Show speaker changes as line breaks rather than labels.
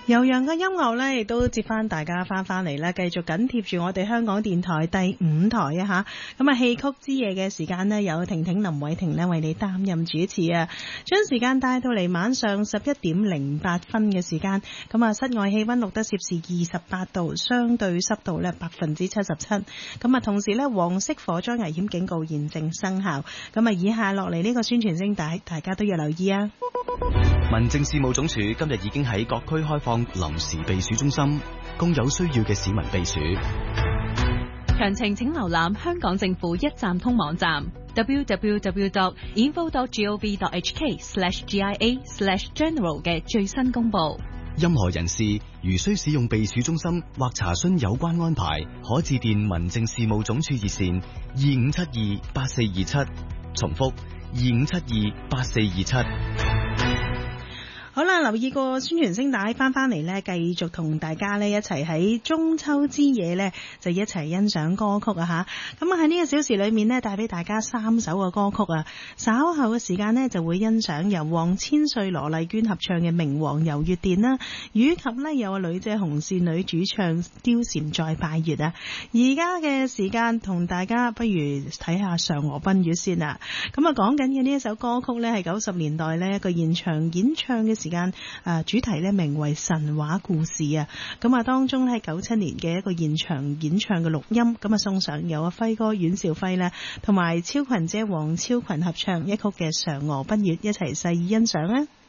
悠揚嘅音樂呢，亦都接翻大家翻嚟啦，繼續緊貼住我哋香港電台第5台啊吓。咁啊，戲曲之夜嘅時間呢，有婷婷林偉婷呢為你擔任主持啊，將時間帶到嚟晚上11:08嘅時間。咁啊，室外氣溫錄得攝氏28度，相對濕度呢77%。咁啊，同時呢，黃色火災危險警告現正生效。咁啊，以下落嚟呢個宣傳聲帶，大家都要留意啊。
民政事務總署今日已經喺各區開放臨時避暑中心，供有需要嘅市民避暑。
詳情請瀏覽香港政府一站通網站 www.info.gov.hk/GIA/general 嘅最新公佈。
任何人士如需使用避暑中心或查詢有關安排，可致電民政事務總署熱線25728427，重複25728427。
好啦，留意個宣傳聲帶翻嚟呢，繼續同大家呢一齊喺中秋之夜呢，就一齊欣賞歌曲啊吓。咁啊喺呢個小時裏面呢，帶俾大家3首嘅歌曲啊。稍後嘅時間呢，就會欣賞由黃千穗羅麗娟合唱嘅《明王遊月殿》啦，以及呢有個女姐紅線女主唱《貂蟬再拜月》啊。而家嘅時間同大家不如睇下嫦娥奔月先啦。咁啊講緊嘅呢一首歌曲呢，係90年代呢一個現場演唱嘅時間，主題呢名為神話故事啊。咁啊當中呢係97年嘅一個現場演唱嘅錄音，咁啊送上有阿輝哥阮兆輝呢同埋超群姐黃超群合唱一曲嘅嫦娥奔月，一齊細意欣賞啊。